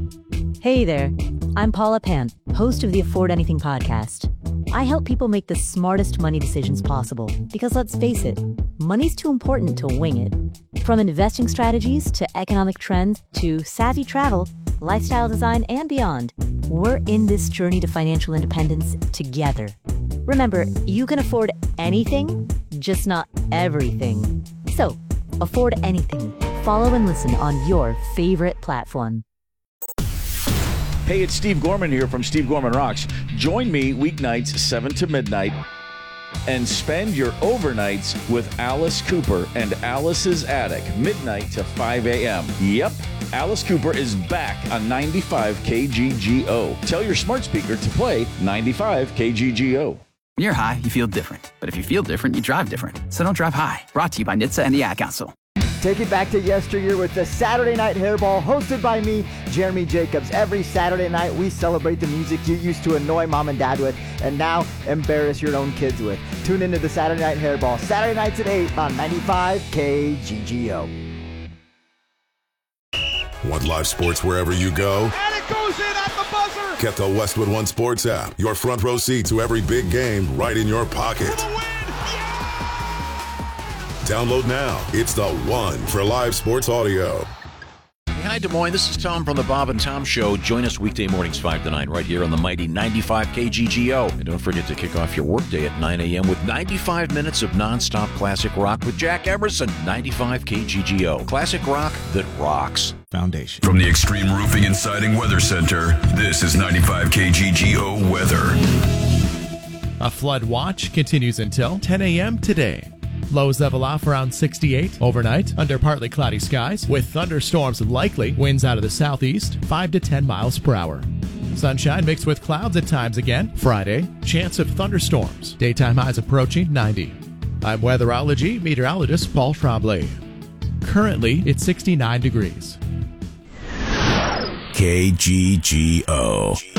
Hey there, I'm Paula Pant, host of the Afford Anything podcast. I help people make the smartest money decisions possible because let's face it, money's too important to wing it. From investing strategies to economic trends to savvy travel, lifestyle design, and beyond, we're in this journey to financial independence together. Remember, you can afford anything, just not everything. So, afford anything. Follow and listen on your favorite platform. Hey, it's Steve Gorman here from Steve Gorman Rocks. Join me weeknights 7 to midnight and spend your overnights with Alice Cooper and Alice's Attic, midnight to 5 a.m. Yep, Alice Cooper is back on 95 KGGO. Tell your smart speaker to play 95 KGGO. When you're high, you feel different. But if you feel different, you drive different. So don't drive high. Brought to you by NHTSA and the Ad Council. Take it back to yesteryear with the Saturday Night Hairball, hosted by me, Jeremy Jacobs. Every Saturday night, we celebrate the music you used to annoy mom and dad with, and now embarrass your own kids with. Tune into the Saturday Night Hairball, Saturday nights at 8 on 95 KGGO. Want live sports wherever you go? And it goes in at the buzzer! Get the Westwood One Sports app. Your front row seat to every big game right in your pocket. Download now. It's the one for live sports audio. Hi, Des Moines. This is Tom from the Bob and Tom Show. Join us weekday mornings 5 to 9 right here on the mighty 95 KGGO. And don't forget to kick off your workday at 9 a.m. with 95 minutes of nonstop classic rock with Jack Emerson. 95 KGGO. Classic rock that rocks. Foundation. From the Extreme Roofing and Siding Weather Center, this is 95 KGGO weather. A flood watch continues until 10 a.m. today. Lows level off around 68 overnight under partly cloudy skies with thunderstorms likely. Winds out of the southeast 5 to 10 miles per hour. Sunshine mixed with clouds at times again. Friday, chance of thunderstorms. Daytime highs approaching 90. I'm weatherology meteorologist Paul Tremblay. Currently, it's 69 degrees. KGGO.